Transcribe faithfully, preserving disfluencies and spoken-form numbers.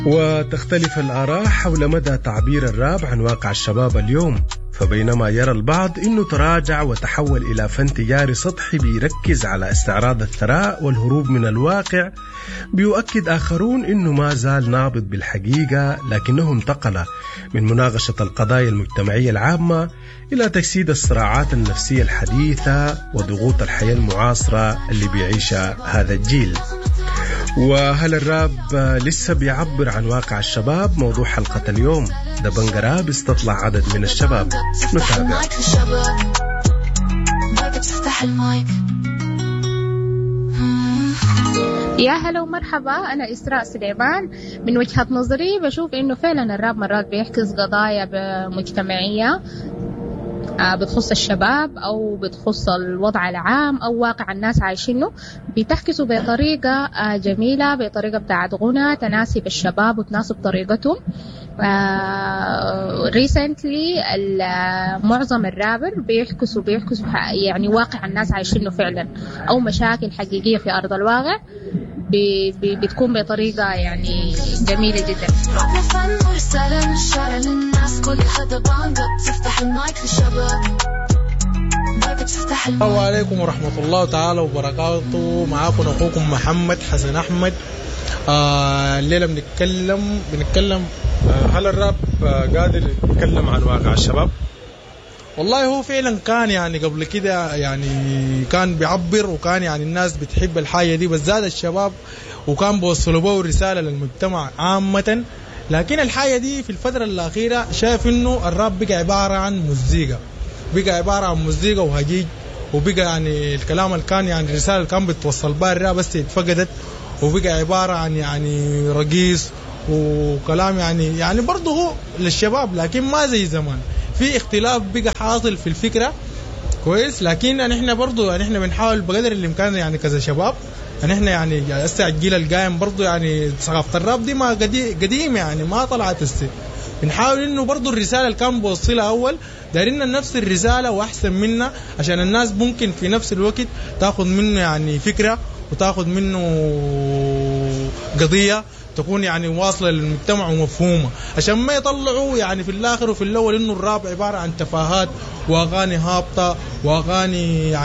وتختلف الآراء حول مدى تعبير الراب عن واقع الشباب اليوم. فبينما يرى البعض أنه تراجع وتحول إلى فن تجاري سطحي بيركز على استعراض الثراء والهروب من الواقع، بيؤكد آخرون أنه ما زال نابض بالحقيقة، لكنه انتقل من مناقشة القضايا المجتمعية العامة إلى تجسيد الصراعات النفسية الحديثة وضغوط الحياة المعاصرة اللي بيعيشها هذا الجيل. وهل الراب لسه بيعبر عن واقع الشباب؟ موضوع حلقة اليوم. دبنج راب استطلع عدد من الشباب. نتابع. يا هلا ومرحبا، أنا إسراء سليمان. من وجهة نظري بشوف إنه فعلا الراب مرات بيحكي قضايا مجتمعية بتخص الشباب أو بتخص الوضع العام أو واقع الناس عايشينه، بتحكسه بطريقة جميلة، بطريقة بتاعت غنى تناسب الشباب وتناسب طريقتهم. ريسنتلي معظم الرابر بيحكسوا بيحكسوا يعني واقع الناس عايشينه فعلا، أو مشاكل حقيقية في أرض الواقع بي بي بتكون بطريقة يعني جميلة جدا. السلام عليكم ورحمة الله تعالى وبركاته. معاكم أخوكم محمد حسن أحمد. آه الليلة بنتكلم بنتكلم آه هل الراب آه قادر يتكلم عن واقع الشباب؟ والله هو فعلا كان يعني قبل كده يعني كان بيعبر، وكان يعني الناس بتحب الحاجة دي بالذات الشباب، وكان بيوصلوا به رسالة للمجتمع عامة. لكن الحاجة دي في الفترة الأخيرة شايف إنه الراب بقى عبارة عن موسيقى، بقى عبارة عن موسيقى وهجيج، وبقى يعني الكلام اللي كان يعني الرسالة اللي كان بتوصل بها الراب بس اتفقدت، وبقى عبارة عن يعني رقيص وكلام يعني يعني برضه هو للشباب، لكن ما زي زمان. في اختلاف بقى حاصل في الفكرة كويس، لكن نحن برضو يعني احنا بنحاول بقدر الامكان يعني كذا شباب ان احنا يعني هسه الجيل القايم برضو يعني ثقافة الراب دي ما قديم يعني ما طلعت هسه. بنحاول انه برضو الرسالة اللي كان بوصلها اول دارين نفس الرسالة واحسن منها، عشان الناس ممكن في نفس الوقت تاخذ منه يعني فكرة وتاخذ منه قضية تكون يعني واصلة للمجتمع ومفهومة، عشان ما يطلعوا يعني في الآخر وفي الأول إنه الراب عبارة عن تفاهات وأغاني هابطة وأغاني يعني